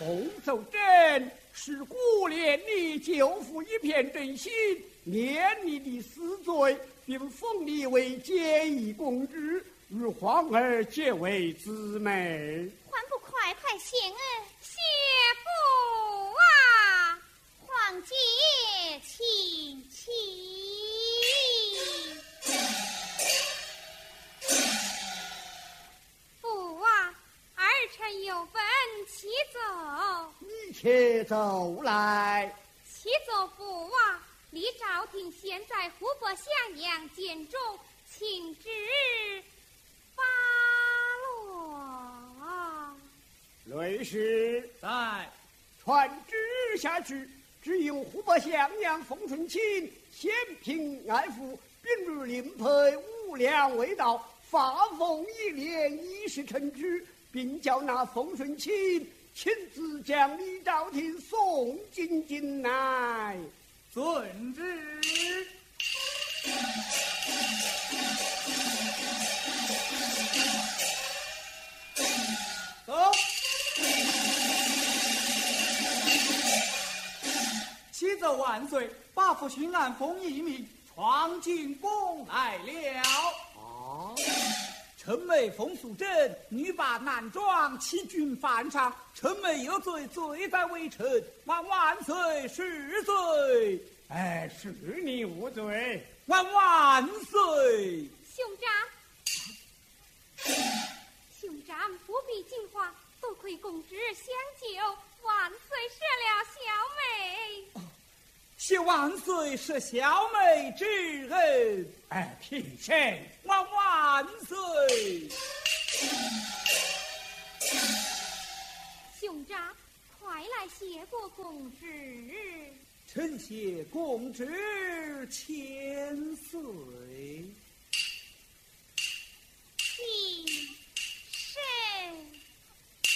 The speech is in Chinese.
宋守贞是故连理救父一片真心，免你的死罪，并封你为结义公主，与皇儿结为姊妹。 还不快派贤儿谢父啊！皇姐请起。父啊，儿臣有本启奏。 你且走来。 启奏父啊，离朝廷现在湖北襄阳监中，请旨发落。 雷氏在， 传旨下去，只应湖北襄阳冯顺清先平爱父，并日令配5两未到，发奉一连以示臣旨，并叫那冯顺清亲自将李昭廷送进京来。 遵旨。走。启奏万岁，八府巡按封一命，闯进宫来了。 啊！ 臣妹冯素贞女扮男装，欺君犯上，臣妹有罪，罪在为臣，望万岁恕罪。 哎，是你无罪， 万万岁！ 兄长，兄长不必惊慌，多亏公旨相救，万岁赦了小妹。 谢万岁赦小妹之恩。 哎，平身， 万万岁！ 兄长，快来谢过公旨。 臣谢公旨千岁。